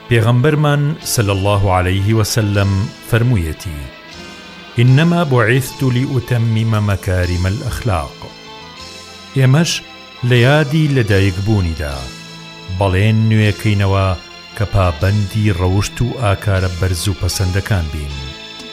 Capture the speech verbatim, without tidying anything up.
پێغەمبەرمان صلی الله عليه وسلم فەرموویەتی: إنما بعثت لأتمم مكارم الأخلاق. ئێمەش لە یادی لەدایکبوونیدا بەڵێن نوێکەینەوە کە پابەندی ڕەوشت و ئاکارە بەرز و پەسەندەکان بین.